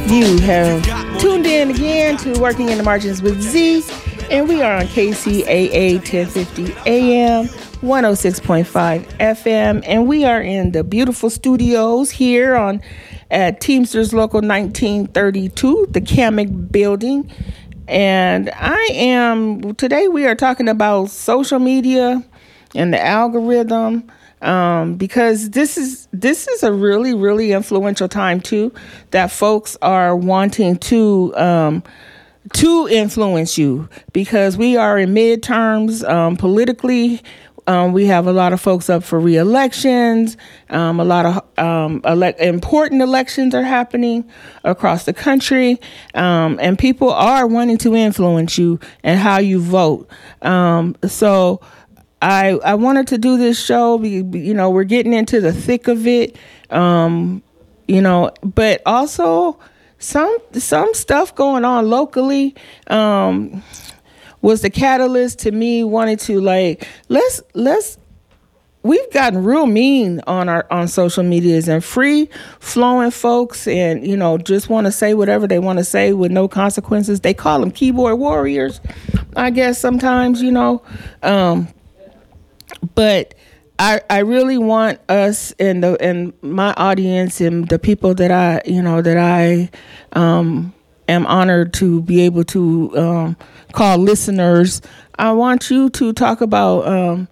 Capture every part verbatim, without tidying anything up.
You have tuned in again to Working in the Margins with Z, and we are on K C A A ten fifty A M, one oh six point five F M, and we are in the beautiful studios here on at Teamsters Local nineteen thirty-two, the Kamek building. And I am, today we are talking about social media and the algorithm. Um, because this is this is a really, really influential time, too, that folks are wanting to um, to influence you, because we are in midterms um, politically. Um, we have a lot of folks up for re-elections. Um, a lot of um, ele- important elections are happening across the country. Um, and people are wanting to influence you and how you vote. Um, so I I wanted to do this show. You know, we're getting into the thick of it, um, you know, but also some some stuff going on locally um, was the catalyst to me wanting to like let's let's. We've gotten real mean on our on social medias and free flowing folks, and you know just want to say whatever they want to say with no consequences. They call them keyboard warriors, I guess sometimes, you know. Um, But I I really want us and the and my audience and the people that I you know that I um, am honored to be able to um, call listeners. I want you to talk about um,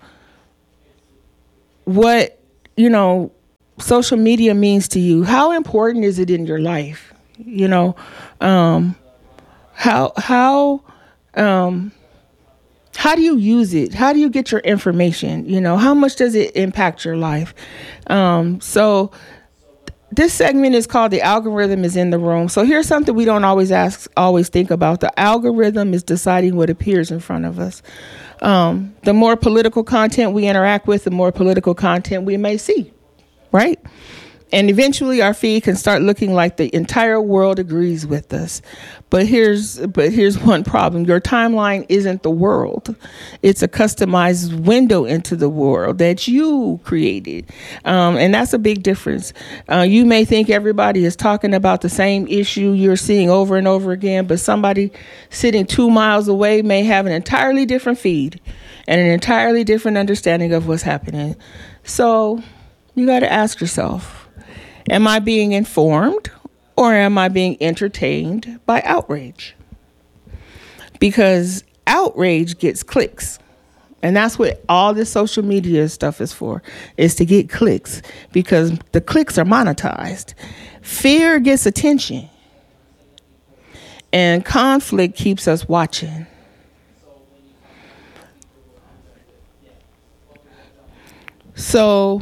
what you know social media means to you. How important is it in your life? You know, um, how how. Um, How do you use it? How do you get your information? You know, how much does it impact your life? Um, so this segment is called The Algorithm is in the Room. So here's something we don't always ask, always think about. The algorithm is deciding what appears in front of us. Um, the more political content we interact with, the more political content we may see, right? And eventually our feed can start looking like the entire world agrees with us. But here's but here's one problem. Your timeline isn't the world. It's a customized window into the world that you created. Um, and that's a big difference. Uh, you may think everybody is talking about the same issue you're seeing over and over again, but somebody sitting two miles away may have an entirely different feed and an entirely different understanding of what's happening. So you got to ask yourself, am I being informed or am I being entertained by outrage? Because outrage gets clicks. And that's what all this social media stuff is for, is to get clicks, because the clicks are monetized. Fear gets attention. And conflict keeps us watching. So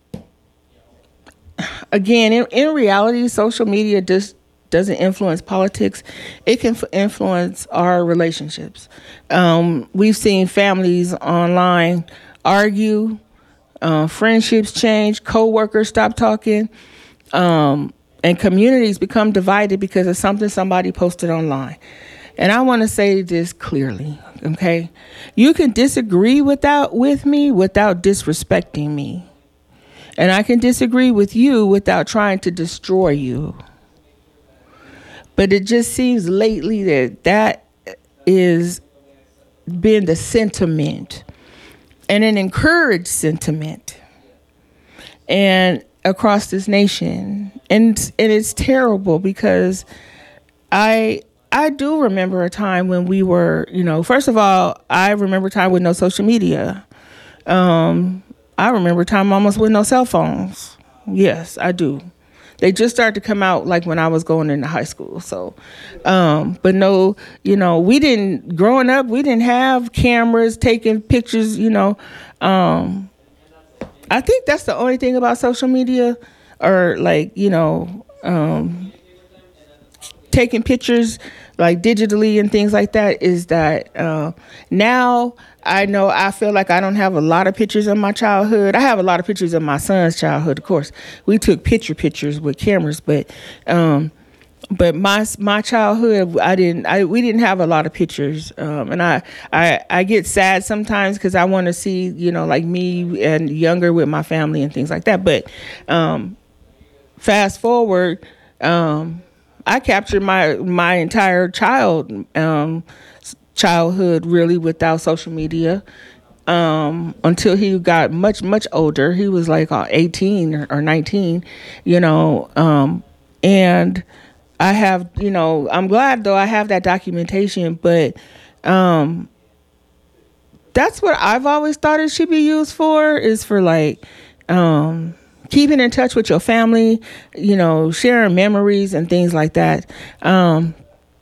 again, in, in reality, social media just doesn't influence politics. It can f- influence our relationships. Um, we've seen families online argue, uh, friendships change, co-workers stop talking, um, and communities become divided because of something somebody posted online. And I want to say this clearly, okay? You can disagree without with me without disrespecting me. And I can disagree with you without trying to destroy you. But it just seems lately that that is been the sentiment, and an encouraged sentiment, and across this nation. And and it's terrible, because I I do remember a time when we were, you know, first of all, I remember a time with no social media. Um I remember a time almost with no cell phones. Yes, I do. They just started to come out like when I was going into high school. So, um, but no, you know, we didn't, growing up, we didn't have cameras taking pictures, you know. Um, I think that's the only thing about social media, or like, you know, um, taking pictures like digitally and things like that, is that uh, now I know I feel like I don't have a lot of pictures of my childhood. I have a lot of pictures of my son's childhood, of course. We took picture pictures with cameras, but um, but my my childhood, I didn't. I we didn't have a lot of pictures, um, and I, I I get sad sometimes because I want to see, you know, like me and younger with my family and things like that. But um, fast forward. Um, I captured my my entire child um, childhood really without social media um, until he got much much older. He was like uh, eighteen or, or nineteen, you know, um, and I have, you know, I'm glad though I have that documentation, but um, that's what I've always thought it should be used for, is for like um, keeping in touch with your family, you know, sharing memories and things like that. Um,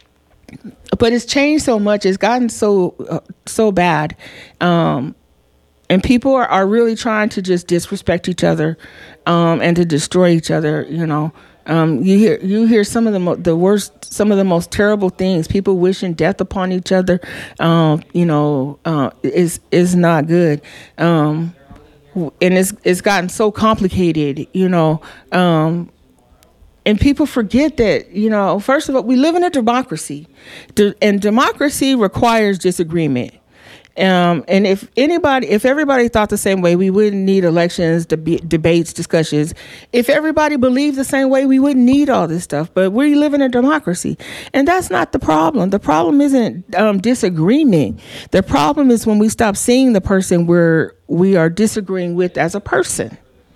but it's changed so much. It's gotten so, uh, so bad. Um, and people are, are really trying to just disrespect each other um, and to destroy each other, you know. Um, you hear you hear some of the mo- the worst, some of the most terrible things. People wishing death upon each other. Um, you know, uh, is is not good. Um, and it's it's gotten so complicated. You know, um, and people forget that. You know, first of all, we live in a democracy, De- and democracy requires disagreement. Um, and if anybody, if everybody thought the same way, we wouldn't need elections, deb- debates, discussions. If everybody believed the same way, we wouldn't need all this stuff. But we live in a democracy, and that's not the problem. The problem isn't um, disagreement. The problem is when we stop seeing the person we're we are disagreeing with as a person.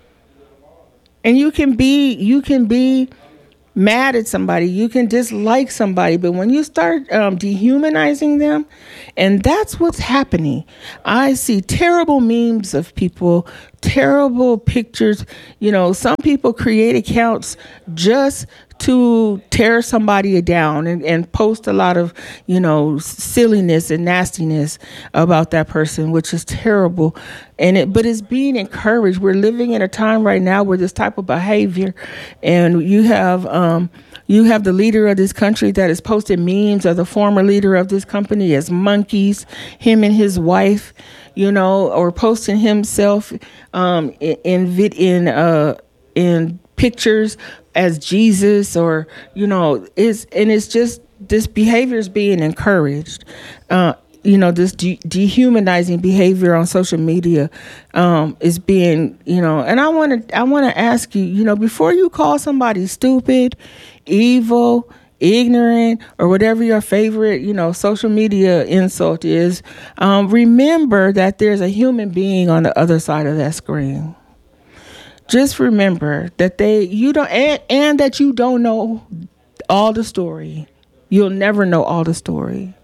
And you can be, you can be mad at somebody, you can dislike somebody, but when you start um, dehumanizing them, and that's what's happening. I see terrible memes of people, terrible pictures. You know, some people create accounts just to tear somebody down and, and post a lot of, you know, silliness and nastiness about that person, which is terrible. And it, but it's being encouraged. We're living in a time right now where this type of behavior, and you have, um, you have the leader of this country that is posting memes of the former leader of this company as monkeys, him and his wife, you know, or posting himself um, in in in, uh, in pictures as Jesus, or, you know, is and it's just this behavior is being encouraged. Uh, you know, this de- dehumanizing behavior on social media um, is being, you know, and I want to I want to ask you, you know, before you call somebody stupid, evil, ignorant, or whatever your favorite, you know, social media insult is, um, remember that there's a human being on the other side of that screen. Just remember that they, you don't, and, and that you don't know all the story. You'll never know all the story.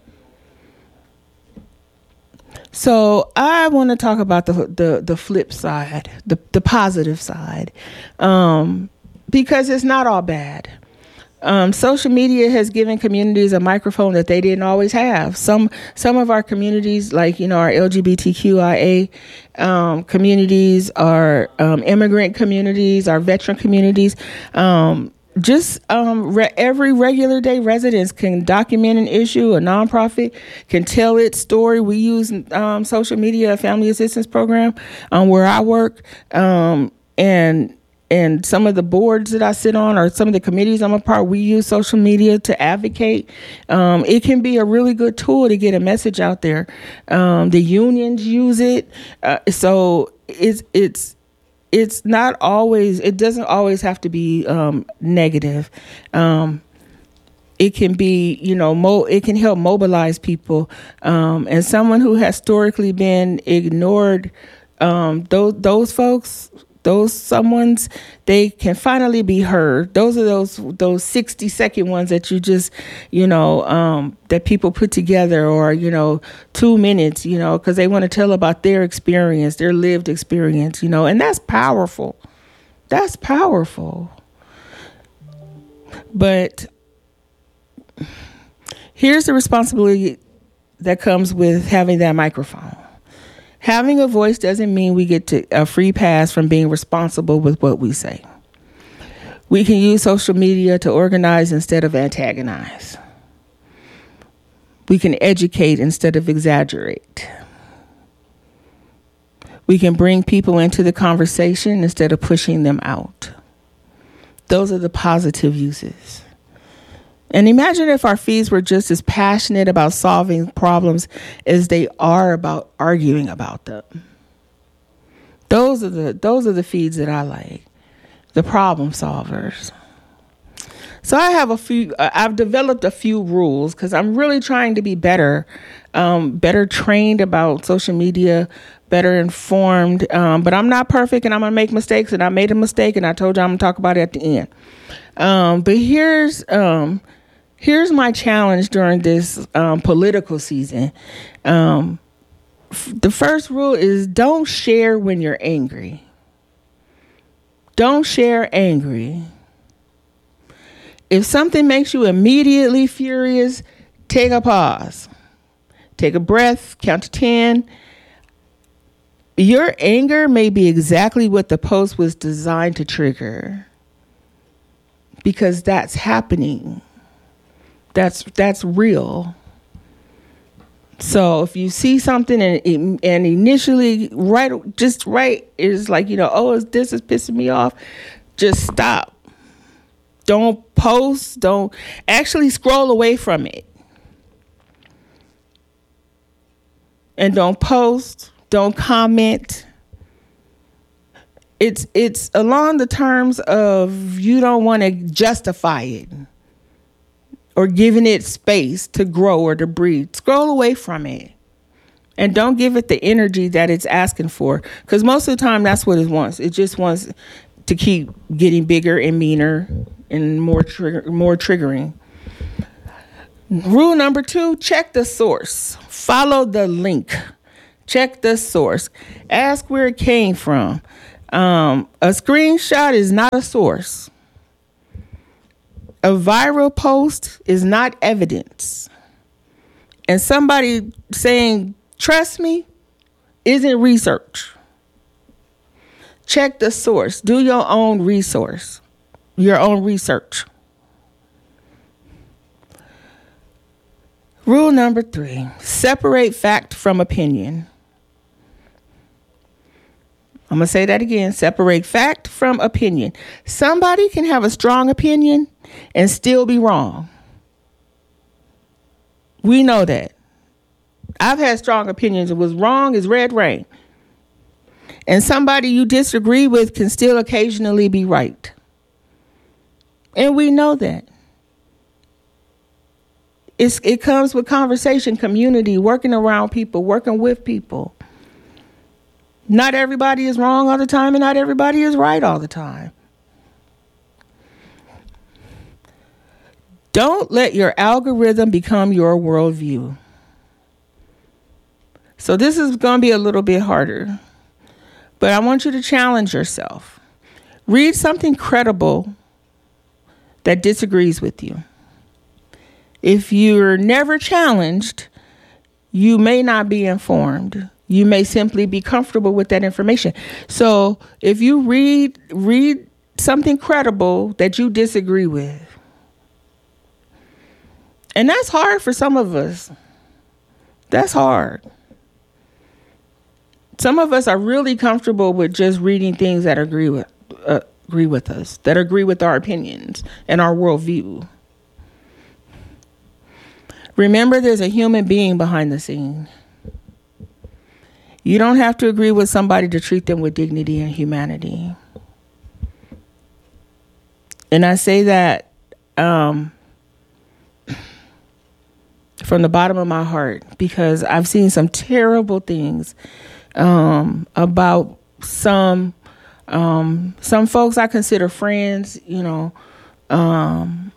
So I want to talk about the the the flip side, the the positive side, um, because it's not all bad. Um, social media has given communities a microphone that they didn't always have. Some some of our communities, like, you know, our L G B T Q I A um, communities, our um, immigrant communities, our veteran communities, um, just um, re- every regular day residents can document an issue. A nonprofit can tell its story. We use um, social media, a family assistance program, um, where I work, um, and. And some of the boards that I sit on, or some of the committees I'm a part, we use social media to advocate. Um, it can be a really good tool to get a message out there. Um, the unions use it, uh, so it's it's it's not always. It doesn't always have to be um, negative. Um, it can be, you know, mo- it can help mobilize people. Um, and someone who has historically been ignored, um, those those folks. Those someones, they can finally be heard. Those are those those sixty second ones that you just, you know, um, that people put together, or, you know, two minutes, you know, because they want to tell about their experience, their lived experience, you know, and that's powerful. That's powerful. But here's the responsibility that comes with having that microphone. Having a voice doesn't mean we get to a free pass from being responsible with what we say. We can use social media to organize instead of antagonize. We can educate instead of exaggerate. We can bring people into the conversation instead of pushing them out. Those are the positive uses. And imagine if our feeds were just as passionate about solving problems as they are about arguing about them. Those are the those are the feeds that I like, the problem solvers. So I have a few, uh, I've developed a few rules because I'm really trying to be better, um, better trained about social media, better informed. Um, but I'm not perfect and I'm going to make mistakes, and I made a mistake and I told you I'm going to talk about it at the end. Um, but here's, um, here's my challenge during this um, political season. Um, f- the first rule is don't share when you're angry. Don't share angry. If something makes you immediately furious, take a pause. Take a breath, count to ten. Your anger may be exactly what the post was designed to trigger, because that's happening. That's that's real. So if you see something and and initially right just right is like, you know, oh, this is pissing me off, just stop. Don't post, don't actually scroll away from it. And don't post, don't comment. It's it's along the terms of you don't want to justify it or giving it space to grow or to breathe. Scroll away from it. And don't give it the energy that it's asking for. Because most of the time, that's what it wants. It just wants to keep getting bigger and meaner and more trigger, more triggering. Rule number two, check the source. Follow the link. Check the source. Ask where it came from. Um, a screenshot is not a source. A viral post is not evidence. And somebody saying, trust me, isn't research. Check the source. Do your own resource, your own research. Rule number three, separate fact from opinion. I'm going to say that again. Separate fact from opinion. Somebody can have a strong opinion and still be wrong. We know that. I've had strong opinions. It was wrong as red rain. And somebody you disagree with can still occasionally be right. And we know that. It's, it comes with conversation, community, working around people, working with people. Not everybody is wrong all the time, and not everybody is right all the time. Don't let your algorithm become your worldview. So this is going to be a little bit harder, but I want you to challenge yourself. Read something credible that disagrees with you. If you're never challenged, you may not be informed. You may simply be comfortable with that information. So if you read read something credible that you disagree with, and that's hard for some of us. That's hard. Some of us are really comfortable with just reading things that agree with uh, agree with us, that agree with our opinions and our worldview. Remember, there's a human being behind the scene. You don't have to agree with somebody to treat them with dignity and humanity. And I say that um, from the bottom of my heart, because I've seen some terrible things um, about some um, some folks I consider friends, you know, um,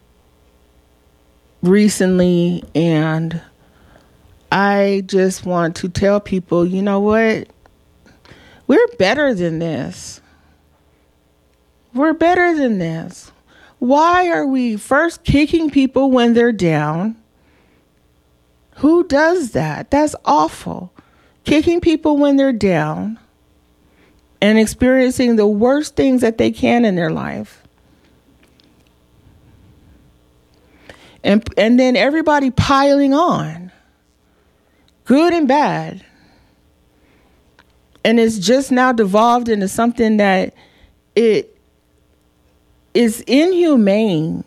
recently, and I just want to tell people, you know what? We're better than this. We're better than this. Why are we first kicking people when they're down? Who does that? That's awful. Kicking people when they're down and experiencing the worst things that they can in their life. And and then everybody piling on, good and bad. And it's just now devolved into something that it is inhumane.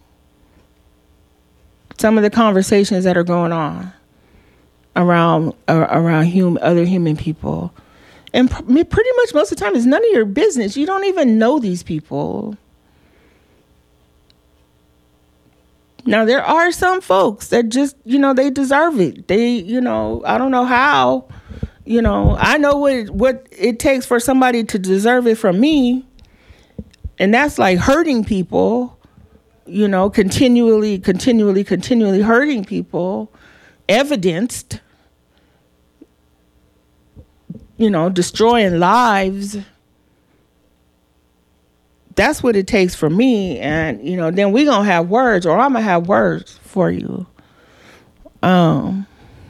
Some of the conversations that are going on around uh, around hum, other human people. And pr- pretty much most of the time, it's none of your business. You don't even know these people. Now, there are some folks that just, you know, they deserve it. They, you know, I don't know how, you know, I know what it, what it takes for somebody to deserve it from me. And that's like hurting people, you know, continually, continually, continually hurting people, evidenced, you know, destroying lives. That's what it takes for me. And, you know, then we're going to have words, or I'm going to have words for you. Um,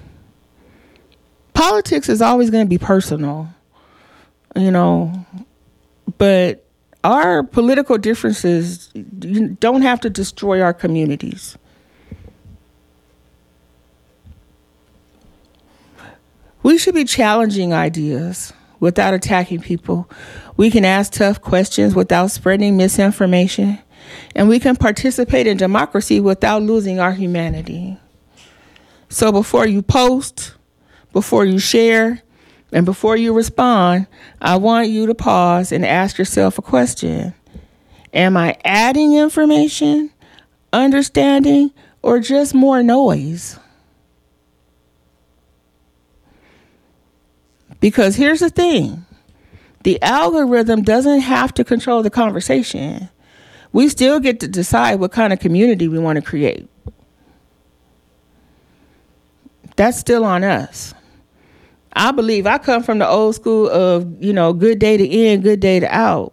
politics is always going to be personal, you know, but our political differences don't have to destroy our communities. We should be challenging ideas without attacking people. We can ask tough questions without spreading misinformation. And we can participate in democracy without losing our humanity. So before you post, before you share, and before you respond, I want you to pause and ask yourself a question. Am I adding information, understanding, or just more noise? Because here's the thing. The algorithm doesn't have to control the conversation. We still get to decide what kind of community we want to create. That's still on us. I believe I come from the old school of, you know, good day to in, good day to out.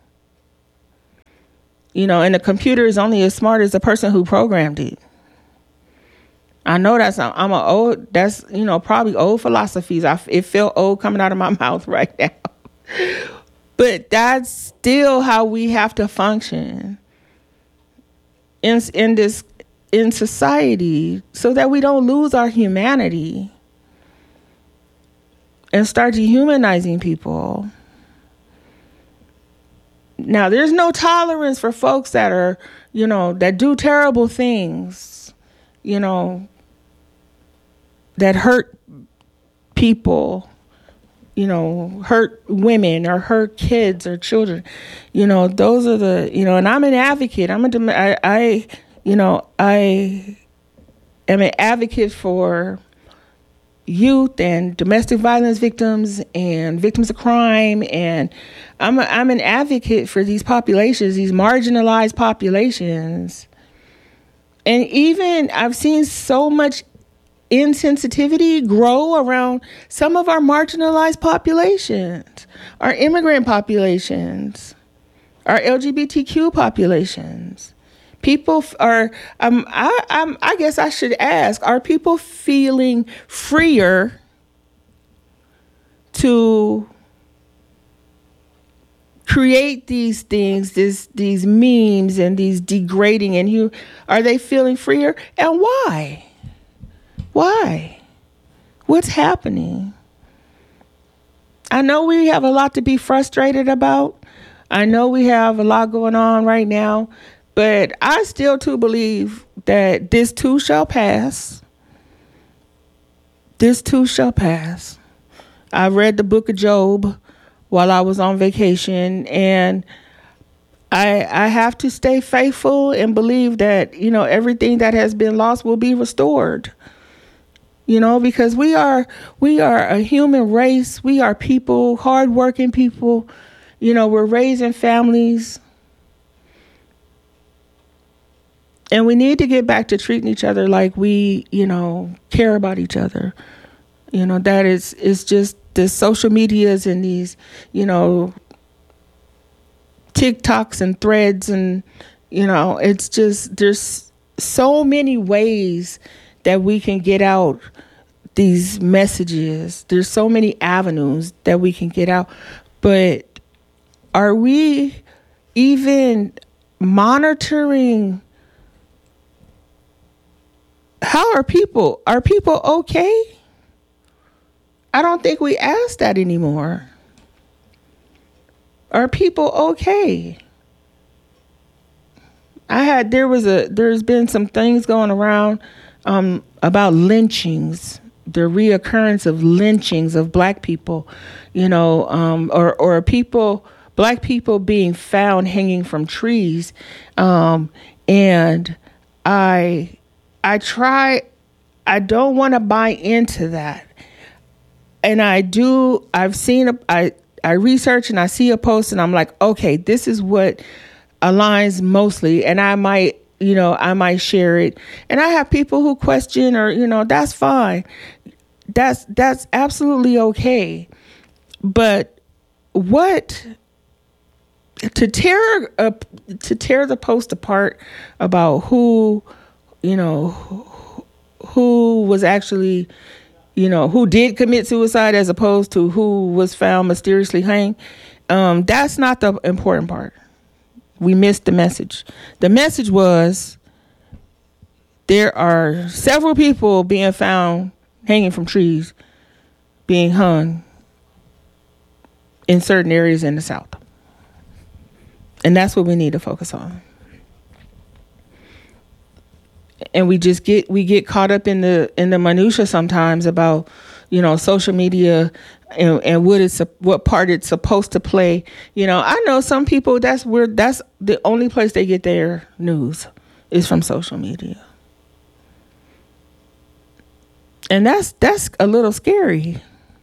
You know, and the computer is only as smart as the person who programmed it. I know that's, I'm a old, that's, you know, probably old philosophies. I, it felt old coming out of my mouth right now. But that's still how we have to function in, in this, in society, so that we don't lose our humanity and start dehumanizing people. Now, there's no tolerance for folks that are, you know, that do terrible things, you know, that hurt people, you know, hurt women or hurt kids or children. You know, those are the, you know, and I'm an advocate. I'm a, I, I you know, I am an advocate for youth and domestic violence victims and victims of crime. And I'm a, I'm an advocate for these populations, these marginalized populations. And even I've seen so much insensitivity grow around some of our marginalized populations, our immigrant populations, our L G B T Q populations. People are, um, I, I'm, I guess I should ask, are people feeling freer to create these things, this, these memes and these degrading, and you, are they feeling freer? And why? Why? What's happening? I know we have a lot to be frustrated about. I know we have a lot going on right now. But I still too believe that this too shall pass. This too shall pass. I read the book of Job while I was on vacation, and I I have to stay faithful and believe that, you know, everything that has been lost will be restored. You know, because we are we are a human race. We are people, hardworking people. You know, we're raising families. And we need to get back to treating each other like we, you know, care about each other. You know, that is, is just the social medias and these, you know, TikToks and threads. And, you know, it's just, there's so many ways that we can get out these messages. There's so many avenues that we can get out. But are we even monitoring? How are people? Are people okay? I don't think we ask that anymore. Are people okay? I had, there was a, there's been some things going around um, about lynchings, the reoccurrence of lynchings of black people, you know, um, or, or people, black people being found hanging from trees. Um, and I I try I don't want to buy into that. And I do I've seen a, I I research and I see a post and I'm like, okay, this is what aligns mostly, and I might, you know, I might share it. And I have people who question, or, you know, that's fine. That's that's absolutely okay. But what to tear up to tear the post apart about who, you know, who, who was actually, you know, who did commit suicide as opposed to who was found mysteriously hanged. Um, that's not the important part. We missed the message. The message was there are several people being found hanging from trees, being hung in certain areas in the South. And that's what we need to focus on. And we just get we get caught up in the in the minutia sometimes about, you know, social media and, and what it's what part it's supposed to play. You know, I know some people that's where that's the only place they get their news is from social media. And that's that's a little scary.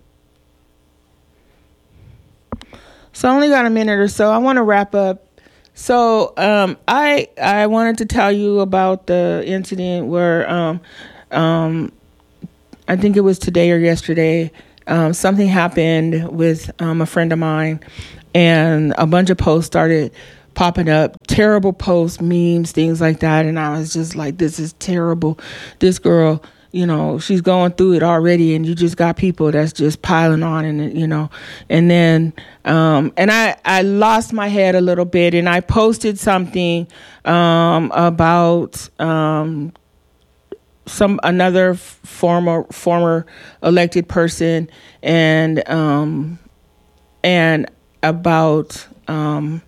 So I only got a minute or so. I want to wrap up. So um, I I wanted to tell you about the incident where um, um, I think it was today or yesterday. Um, something happened with um, a friend of mine, and a bunch of posts started popping up, terrible posts, memes, things like that. And I was just like, this is terrible. This girl, you know, she's going through it already, and you just got people that's just piling on, and, you know, and then, um, and I, I lost my head a little bit, and I posted something, um, about, um, some, another former, former elected person, and, um, and about, um,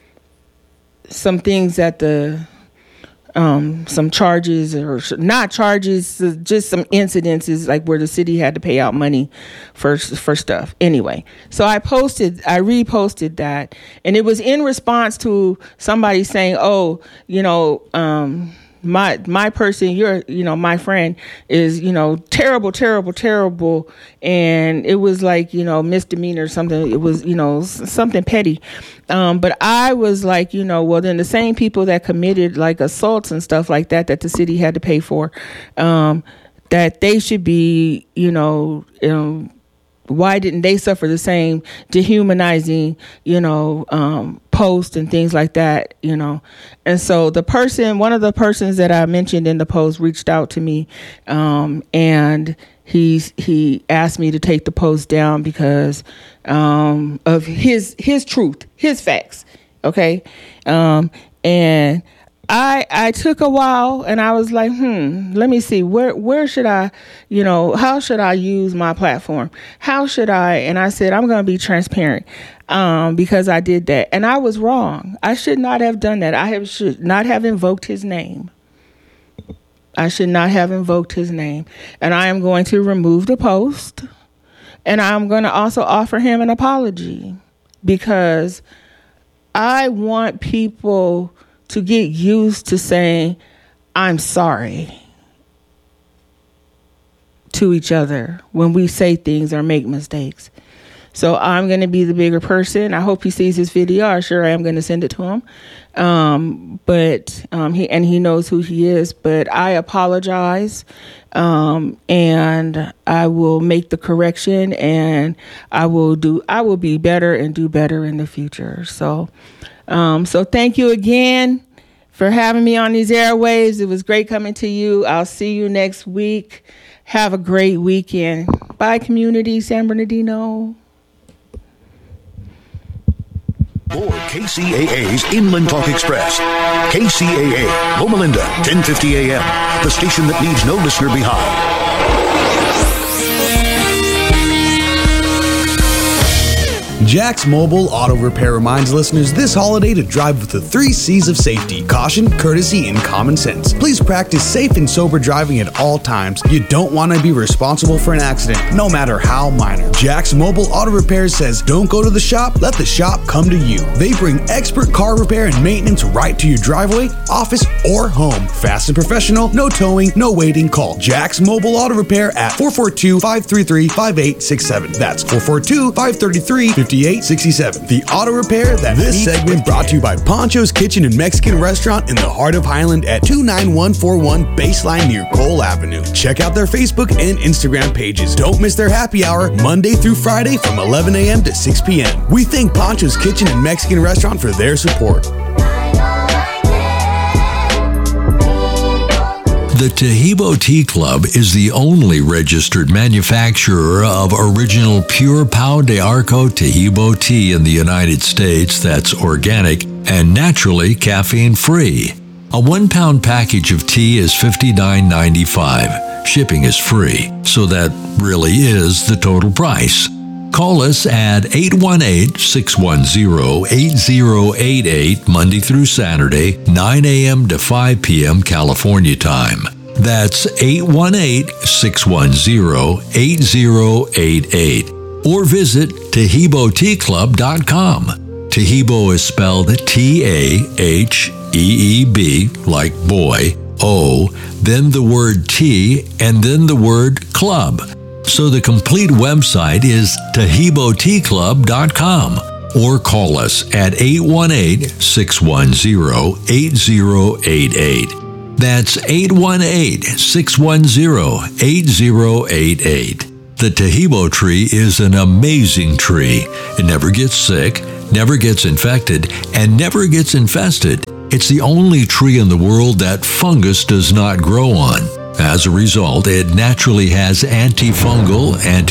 some things that the, Um, some charges or not charges, just some incidences like where the city had to pay out money for for stuff. Anyway, so I posted, I reposted that, and it was in response to somebody saying, "Oh, you know, um, my my person, you're, you know, my friend is, you know, terrible, terrible, terrible," and it was like, you know, misdemeanor or something. It was, you know, something petty. Um, but I was like, you know, well, then the same people that committed like assaults and stuff like that, that the city had to pay for, um, that they should be, you know, um, why didn't they suffer the same dehumanizing, you know, um, post and things like that, you know? And so the person, one of the persons that I mentioned in the post reached out to me, um, and He's, he asked me to take the post down because um, of his his truth, his facts. Okay. Um, and I I took a while, and I was like, hmm, let me see, where where should I, you know, how should I use my platform? How should I? And I said, I'm going to be transparent um, because I did that. And I was wrong. I should not have done that. I have, should not have invoked his name. I should not have invoked his name. And I am going to remove the post. And I'm going to also offer him an apology, because I want people to get used to saying, I'm sorry to each other when we say things or make mistakes. So I'm going to be the bigger person. I hope he sees this video. I'm sure I am going to send it to him. Um, but um, he and he knows who he is. But I apologize, um, and I will make the correction, and I will do. I will be better and do better in the future. So, um, so thank you again for having me on these airwaves. It was great coming to you. I'll see you next week. Have a great weekend. Bye, community, San Bernardino. For K C A A's Inland Talk Express. K C A A, Loma Linda, ten fifty a.m. The station that leaves no listener behind. Jack's Mobile Auto Repair reminds listeners this holiday to drive with the three C's of safety: caution, courtesy, and common sense. Please practice safe and sober driving at all times. You don't want to be responsible for an accident, no matter how minor. Jack's Mobile Auto Repair says don't go to the shop, let the shop come to you. They bring expert car repair and maintenance right to your driveway, office, or home. Fast and professional, no towing, no waiting. Call Jack's Mobile Auto Repair at four four two, five three three, five eight six seven. That's four four two, five three three, five eight six seven. The auto repair that this segment brought to you by Poncho's Kitchen and Mexican Restaurant in the heart of Highland at two nine one four one Baseline near Cole Avenue. Check out their Facebook and Instagram pages. Don't miss their happy hour Monday through Friday from eleven a.m. to six p.m. We thank Poncho's Kitchen and Mexican Restaurant for their support. The Tahibo Tea Club is the only registered manufacturer of original pure Pau de Arco Tahibo tea in the United States that's organic and naturally caffeine-free. A one-pound package of tea is fifty-nine ninety-five. Shipping is free, so that really is the total price. Call us at eight one eight, six one zero, eight zero eight eight Monday through Saturday, nine a.m. to five p.m. California time. That's eight one eight, six one zero, eight zero eight eight. Or visit Tahibo Tea Club dot com. Tahibo is spelled T A H E E B, like boy, O, then the word tea, and then the word club. So the complete website is Tahibo Tea Club dot com, or call us at eight one eight, six one zero, eight zero eight eight. That's eight one eight, six one zero, eight zero eight eight. The Tahibo tree is an amazing tree. It never gets sick, never gets infected, and never gets infested. It's the only tree in the world that fungus does not grow on. As a result, it naturally has antifungal, anti-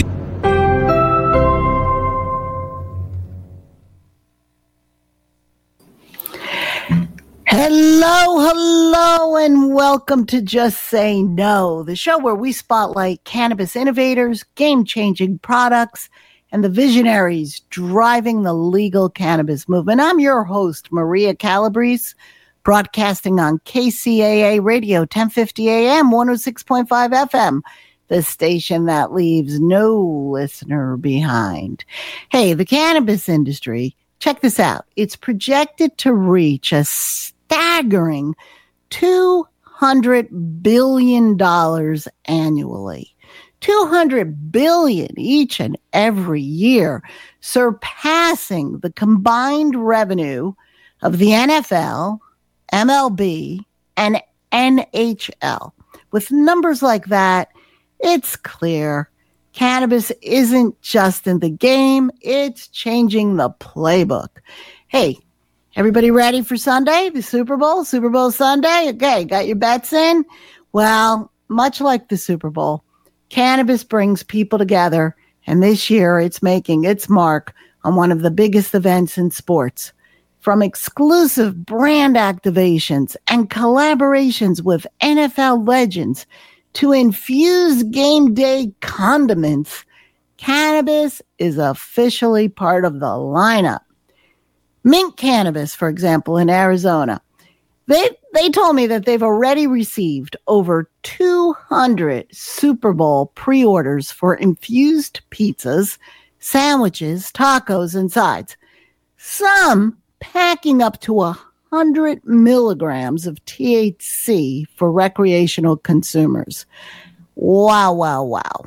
Hello, hello, and welcome to Just Say No, the show where we spotlight cannabis innovators, game-changing products, and the visionaries driving the legal cannabis movement. I'm your host, Maria Calabrese, broadcasting on K C A A Radio, ten fifty a.m., one oh six point five F M, the station that leaves no listener behind. Hey, the cannabis industry, check this out. It's projected to reach a staggering two hundred billion dollars annually. two hundred billion dollars each and every year, surpassing the combined revenue of the N F L, M L B, and N H L. With numbers like that, it's clear cannabis isn't just in the game, it's changing the playbook. Hey, everybody ready for Sunday, the Super Bowl, Super Bowl Sunday? Okay, got your bets in? Well, much like the Super Bowl, cannabis brings people together, and this year it's making its mark on one of the biggest events in sports. From exclusive brand activations and collaborations with N F L legends to infused game day condiments, cannabis is officially part of the lineup. Mint Cannabis, for example, in Arizona, they they told me that they've already received over two hundred Super Bowl pre-orders for infused pizzas, sandwiches, tacos, and sides. Some packing up to one hundred milligrams of T H C for recreational consumers. Wow, wow, wow.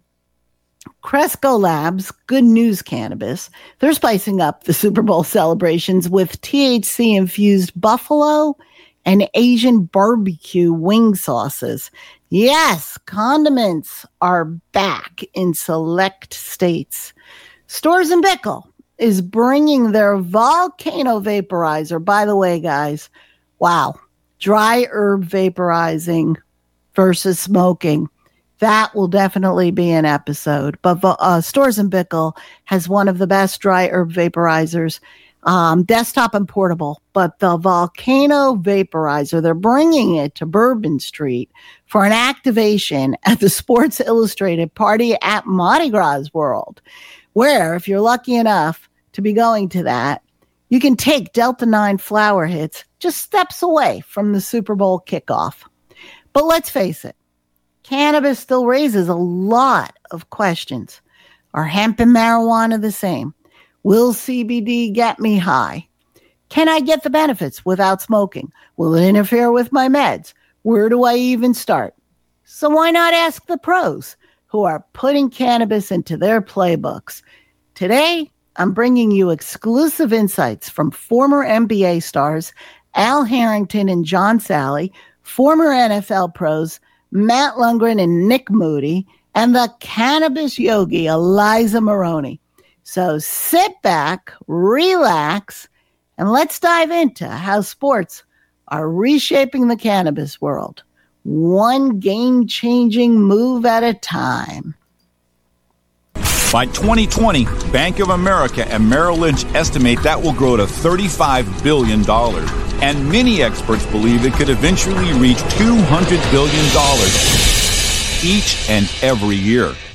Cresco Labs, Good News Cannabis, they're spicing up the Super Bowl celebrations with T H C-infused buffalo and Asian barbecue wing sauces. Yes, condiments are back in select states. Storz and Bickel is bringing their volcano vaporizer. By the way, guys, wow, dry herb vaporizing versus smoking. That will definitely be an episode. But uh, Storz and Bickel has one of the best dry herb vaporizers, um, desktop and portable. But the volcano vaporizer, they're bringing it to Bourbon Street for an activation at the Sports Illustrated party at Mardi Gras World, where if you're lucky enough to be going to that, you can take Delta nine flower hits just steps away from the Super Bowl kickoff. But let's face it, cannabis still raises a lot of questions. Are hemp and marijuana the same? Will C B D get me high? Can I get the benefits without smoking? Will it interfere with my meds? Where do I even start? So why not ask the pros who are putting cannabis into their playbooks? Today, I'm bringing you exclusive insights from former N B A stars Al Harrington and John Sally, former N F L pros Matt Lundgren and Nick Moody, and the cannabis yogi Eliza Maroney. So sit back, relax, and let's dive into how sports are reshaping the cannabis world, one game-changing move at a time. By twenty twenty, Bank of America and Merrill Lynch estimate that will grow to thirty-five billion dollars, and many experts believe it could eventually reach two hundred billion dollars each and every year.